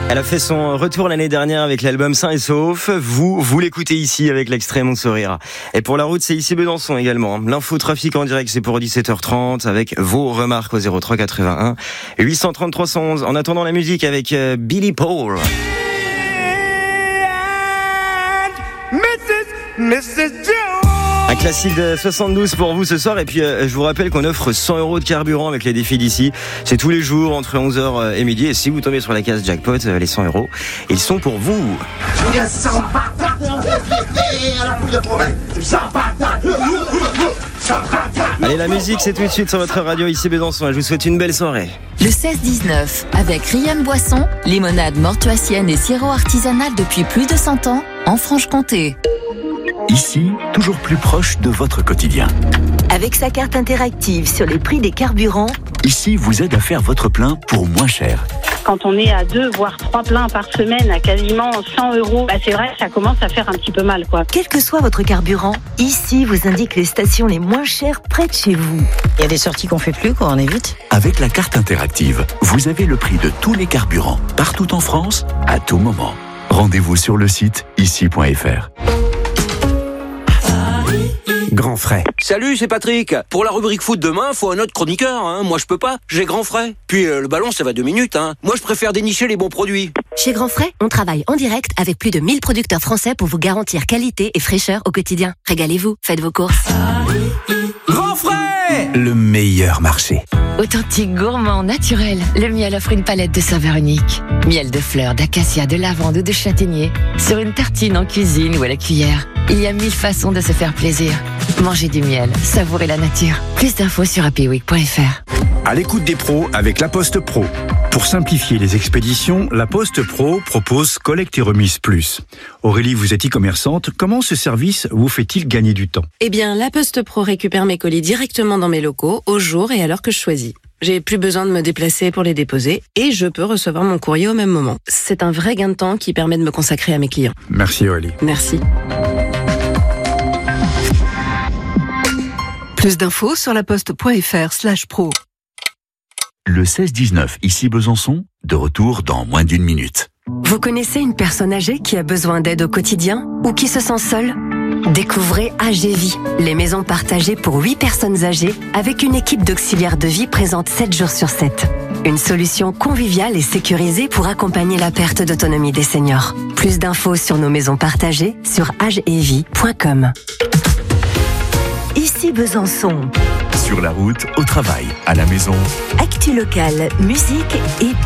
Elle a fait son retour l'année dernière avec l'album Sain et Sauf. Vous l'écoutez ici avec l'extrait Mon Sourire. Et pour la route, c'est ici Besançon également. L'info trafic en direct, c'est pour 17h30 avec vos remarques au 03 81 830 311. En attendant la musique avec Billy Paul. Mrs. Jones. Un classique de 72 pour vous ce soir. Et puis je vous rappelle qu'on offre 100 € de carburant avec les défis d'ici. C'est tous les jours entre 11h et midi. Et si vous tombez sur la case jackpot, les 100 €, ils sont pour vous. Allez, la musique, c'est tout de suite sur votre radio ici Besançon. Je vous souhaite une belle soirée. Le 16-19, avec Rian Boisson, limonade mortuacienne et sirop artisanal depuis plus de 100 ans en Franche-Comté. Ici, toujours plus proche de votre quotidien. Avec sa carte interactive sur les prix des carburants, Ici, vous aide à faire votre plein pour moins cher. Quand on est à 2 voire 3 pleins par semaine à quasiment 100 €, c'est vrai que ça commence à faire un petit peu mal, quoi. quel que soit votre carburant, ici vous indique les stations les moins chères près de chez vous. Il y a des sorties qu'on fait plus, quoi, on évite. Avec la carte interactive, vous avez le prix de tous les carburants, partout en France, à tout moment. Rendez-vous sur le site ici.fr. Grand frais. Salut, c'est Patrick. Pour la rubrique foot demain, faut un autre chroniqueur. Moi, je peux pas. J'ai grand frais. Puis le ballon, ça va 2 minutes. Moi, je préfère dénicher les bons produits. Chez Grand Frais, on travaille en direct avec plus de 1000 producteurs français pour vous garantir qualité et fraîcheur au quotidien. Régalez-vous, faites vos courses. Grand frais. Le meilleur marché. Authentique, gourmand, naturel, le miel offre une palette de saveurs uniques. Miel de fleurs, d'acacia, de lavande ou de châtaignier. Sur une tartine en cuisine ou à la cuillère. Il y a 1000 façons de se faire plaisir. Mangez du miel, savourez la nature. Plus d'infos sur happyweek.fr. À l'écoute des pros avec La Poste Pro. Pour simplifier les expéditions, La Poste Pro propose Collecte et Remise Plus. Aurélie, vous êtes e-commerçante. Comment ce service vous fait-il gagner du temps ? Eh bien, La Poste Pro récupère mes colis directement dans mes locaux, au jour et à l'heure que je choisis. J'ai plus besoin de me déplacer pour les déposer et je peux recevoir mon courrier au même moment. C'est un vrai gain de temps qui permet de me consacrer à mes clients. Merci Aurélie. Merci. Plus d'infos sur laposte.fr/pro. Le 16-19, ici Besançon, de retour dans moins d'1 minute. Vous connaissez une personne âgée qui a besoin d'aide au quotidien ou qui se sent seule ? Découvrez AGVie, les maisons partagées pour 8 personnes âgées avec une équipe d'auxiliaires de vie présente 7 jours sur 7. Une solution conviviale et sécurisée pour accompagner la perte d'autonomie des seniors. Plus d'infos sur nos maisons partagées sur agevie.com. Ici Besançon. Sur la route, au travail, à la maison. Actu locale, musique et